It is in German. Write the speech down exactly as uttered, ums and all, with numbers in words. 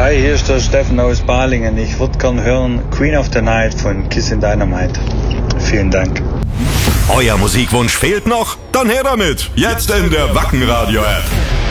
Hi, hier ist der Steffen aus Balingen. Ich würde gern hören Queen of the Night von Kissin' Dynamite. Vielen Dank. Euer Musikwunsch fehlt noch? Dann her damit. Jetzt in der Wacken Radio App.